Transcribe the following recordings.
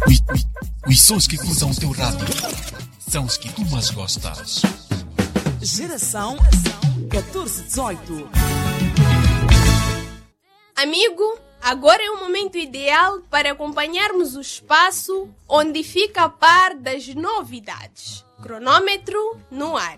Os sons que cruzam o teu rádio são os que tu mais gostas. Geração 1418. Amigo, agora é o momento ideal para acompanharmos o espaço onde fica a par das novidades. Cronômetro no ar.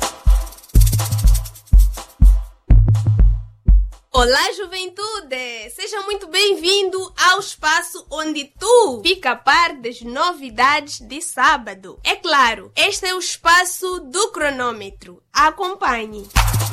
Olá, juventude! Seja muito bem-vindo ao espaço onde tu fica a par das novidades de sábado. É claro, este é o espaço do cronômetro. Acompanhe!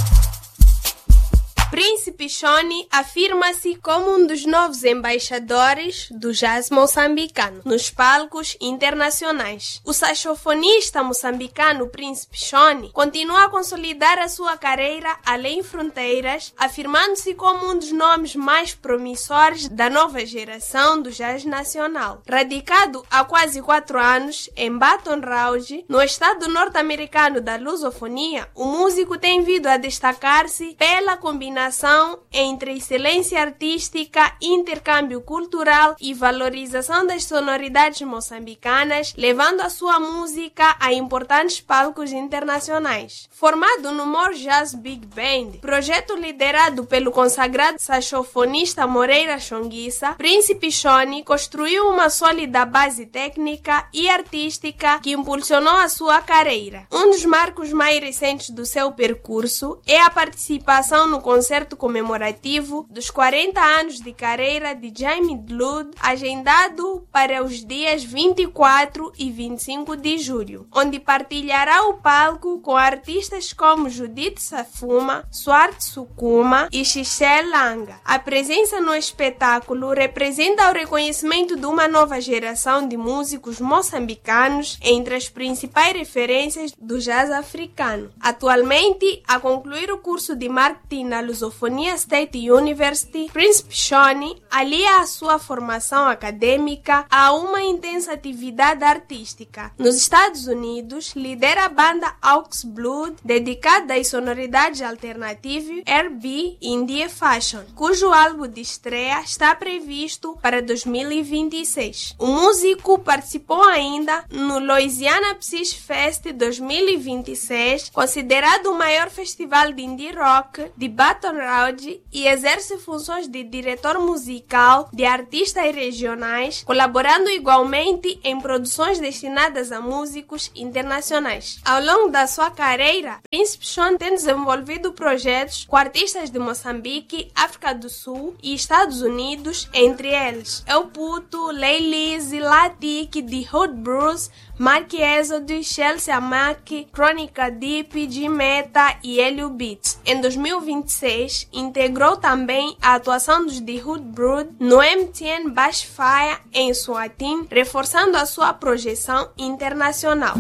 Príncipe Shoni afirma-se como um dos novos embaixadores do jazz moçambicano nos palcos internacionais. O saxofonista moçambicano Príncipe Shoni continua a consolidar a sua carreira além fronteiras, afirmando-se como um dos nomes mais promissores da nova geração do jazz nacional. Radicado há quase 4 anos em Baton Rouge, no estado norte-americano da lusofonia, o músico tem vindo a destacar-se pela combinação entre excelência artística, intercâmbio cultural e valorização das sonoridades moçambicanas, levando a sua música a importantes palcos internacionais. Formado no More Jazz Big Band, projeto liderado pelo consagrado saxofonista Moreira Chonguissa, Príncipe Shoni construiu uma sólida base técnica e artística que impulsionou a sua carreira. Um dos marcos mais recentes do seu percurso é a participação no concerto comemorativo dos 40 anos de carreira de Jaime Blood, agendado para os dias 24 e 25 de julho, onde partilhará o palco com artistas como Judith Safuma, Swart Sukuma e Xixe Langa. A presença no espetáculo representa o reconhecimento de uma nova geração de músicos moçambicanos entre as principais referências do jazz africano. Atualmente, a concluir o curso de marketing na Lusofonia State University, Príncipe Shoni alia a sua formação acadêmica a uma intensa atividade artística. Nos Estados Unidos, lidera a banda Aux Blood, dedicada às sonoridades alternativas R&B Indie Fashion, cujo álbum de estreia está previsto para 2026. O músico participou ainda no Louisiana Psych Fest 2026, considerado o maior festival de indie rock de Baton Rouge, e exerce funções de diretor musical de artistas regionais, colaborando igualmente em produções destinadas a músicos internacionais. Ao longo da sua carreira, Príncipe Shoni tem desenvolvido projetos com artistas de Moçambique, África do Sul e Estados Unidos, entre eles El Puto, Leilize, Latique, The Hood Blues, Mark Exodus, Chelsea Mack, Crônica Deep, G-Meta e Helio Beats. Em 2026, integrou também a atuação dos The Hood Brood no MTN Bushfire em Swatini, reforçando a sua projeção internacional.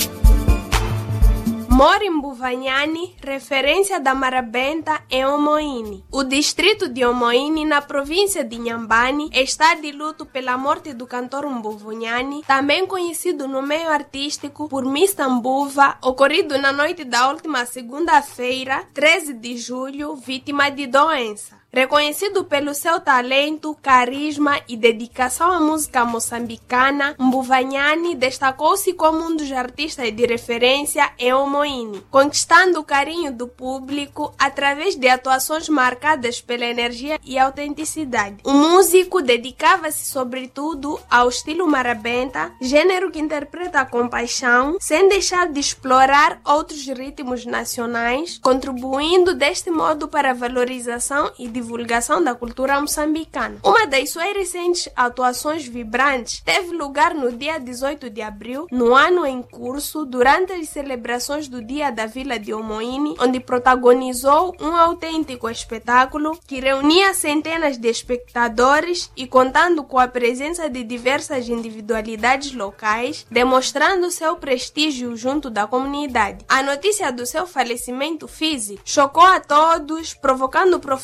Mora em Buvanyani, referência da Marabenta em Omoini. O distrito de Omoini, na província de Inhambane, está de luto pela morte do cantor Mbuvanyani, também conhecido no meio artístico por Mr. Mbuva, ocorrido na noite da última segunda-feira, 13 de julho, vítima de doença. Reconhecido pelo seu talento, carisma e dedicação à música moçambicana, Mbuvanyani destacou-se como um dos artistas de referência em Omoini, conquistando o carinho do público através de atuações marcadas pela energia e autenticidade. O músico dedicava-se sobretudo ao estilo marabenta, gênero que interpreta com paixão, sem deixar de explorar outros ritmos nacionais, contribuindo deste modo para a valorização e divulgação da cultura moçambicana. Uma das suas recentes atuações vibrantes teve lugar no dia 18 de abril, no ano em curso, durante as celebrações do Dia da Vila de Omoini, onde protagonizou um autêntico espetáculo que reunia centenas de espectadores e contando com a presença de diversas individualidades locais, demonstrando seu prestígio junto da comunidade. A notícia do seu falecimento físico chocou a todos, provocando profunda consternação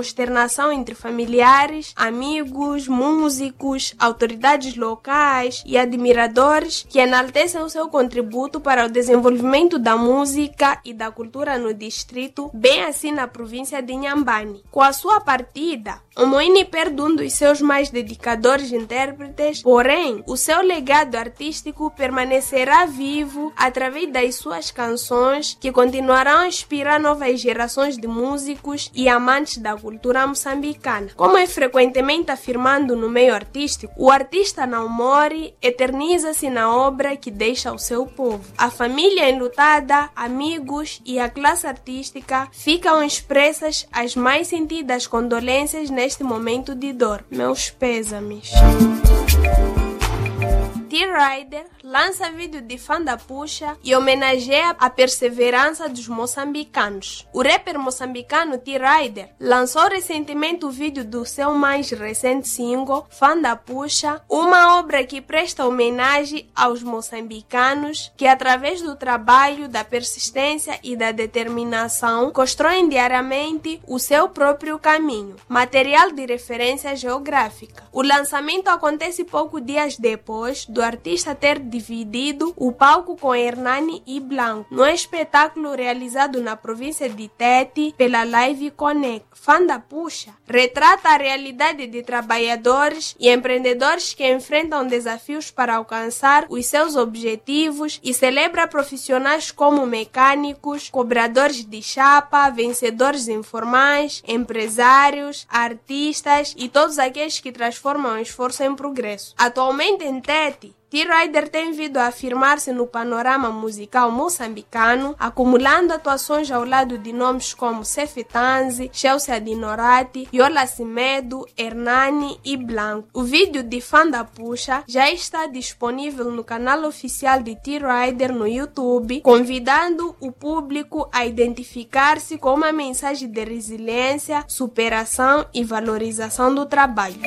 consternação entre familiares, amigos, músicos, autoridades locais e admiradores que enaltecem o seu contributo para o desenvolvimento da música e da cultura no distrito, bem assim na província de Inhambane. Com a sua partida, Omoini perde um dos seus mais dedicadores intérpretes, porém, o seu legado artístico permanecerá vivo através das suas canções, que continuarão a inspirar novas gerações de músicos e amantes da cultura moçambicana. Como é frequentemente afirmado no meio artístico, o artista não morre, eterniza-se na obra que deixa ao seu povo. A família enlutada, amigos e a classe artística ficam expressas as mais sentidas condolências neste momento de dor. Meus pêsames. T-Rider lança vídeo de Fã da Puxa e homenageia a perseverança dos moçambicanos. O rapper moçambicano T-Rider lançou recentemente o vídeo do seu mais recente single, Fã da Puxa, uma obra que presta homenagem aos moçambicanos que, através do trabalho, da persistência e da determinação, constroem diariamente o seu próprio caminho, material de referência geográfica. O lançamento acontece poucos dias depois do artista ter dividido o palco com Hernani e Blanco, num espetáculo realizado na província de Tete pela Live Connect. Fã da Puxa retrata a realidade de trabalhadores e empreendedores que enfrentam desafios para alcançar os seus objetivos e celebra profissionais como mecânicos, cobradores de chapa, vencedores informais, empresários, artistas e todos aqueles que transformam o esforço em progresso. Atualmente em Tete, T-Rider tem vindo a afirmar-se no panorama musical moçambicano, acumulando atuações ao lado de nomes como Sefi Tanzi, Chelsea Dinorati, Yola Simedo, Hernani e Blanco. O vídeo de Fã da Puxa já está disponível no canal oficial de T-Rider no YouTube, convidando o público a identificar-se com uma mensagem de resiliência, superação e valorização do trabalho.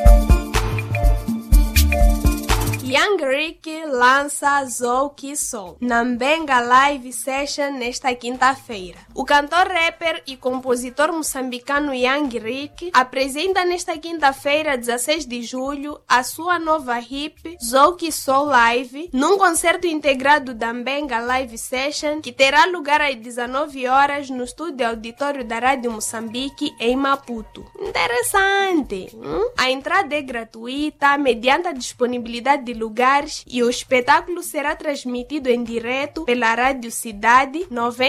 Young Rick lança Zouk Soul na Mbenga Live Session nesta quinta-feira. O cantor, rapper e compositor moçambicano Young Rick apresenta nesta quinta-feira, 16 de julho, a sua nova hip Zouk Soul Live num concerto integrado da Mbenga Live Session que terá lugar às 19 horas no estúdio auditório da Rádio Moçambique em Maputo. Interessante! A entrada é gratuita mediante a disponibilidade de lugares e o espetáculo será transmitido em direto pela Rádio Cidade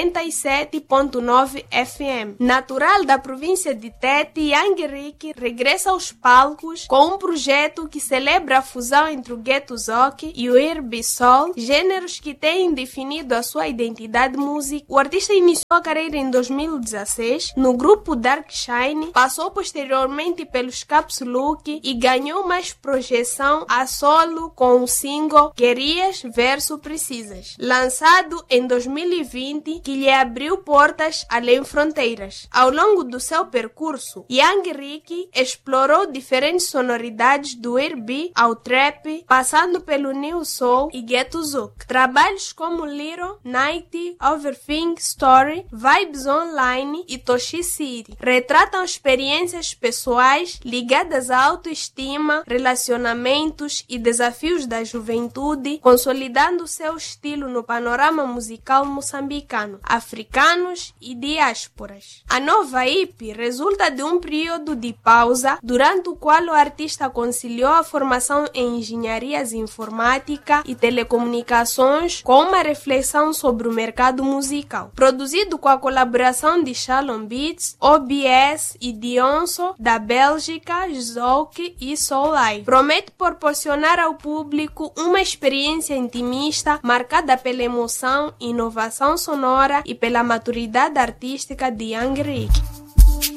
97.9 FM. Natural da província de Tete, Young Rick regressa aos palcos com um projeto que celebra a fusão entre o Ghetto Zouk e o R&B Soul, gêneros que têm definido a sua identidade musical. O artista iniciou a carreira em 2016 no grupo Dark Shine, passou posteriormente pelos Caps Look e ganhou mais projeção a solo com o single Querias Verso Precisas, lançado em 2020, que lhe abriu portas além fronteiras. Ao longo do seu percurso, Young Rick explorou diferentes sonoridades do R&B ao trap, passando pelo New Soul e Ghetto Zouk. Trabalhos como Little, Night, Overthink Story, Vibes Online e Toshi City retratam experiências pessoais ligadas à autoestima, relacionamentos e desafios da juventude, consolidando seu estilo no panorama musical moçambicano, africanos e diásporas. A nova EP resulta de um período de pausa, durante o qual o artista conciliou a formação em engenharias informática e telecomunicações com uma reflexão sobre o mercado musical. Produzido com a colaboração de Shalom Beats, OBS e Dionso, da Bélgica, Zouk e Soul Live, promete proporcionar ao público uma experiência intimista marcada pela emoção, inovação sonora e pela maturidade artística de Young Rick.